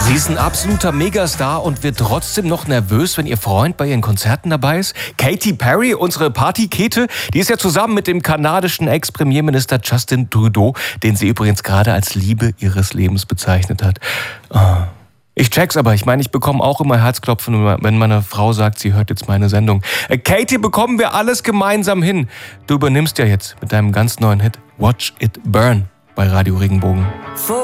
Sie ist ein absoluter Megastar und wird trotzdem noch nervös, wenn ihr Freund bei ihren Konzerten dabei ist. Katy Perry, unsere Partykete, die ist ja zusammen mit dem kanadischen Ex-Premierminister Justin Trudeau, den sie übrigens gerade als Liebe ihres Lebens bezeichnet hat. Ich check's, aber ich meine, ich bekomme auch immer Herzklopfen, wenn meine Frau sagt, sie hört jetzt meine Sendung. Katy, bekommen wir alles gemeinsam hin. Du übernimmst ja jetzt mit deinem ganz neuen Hit Watch It Burn bei Radio Regenbogen.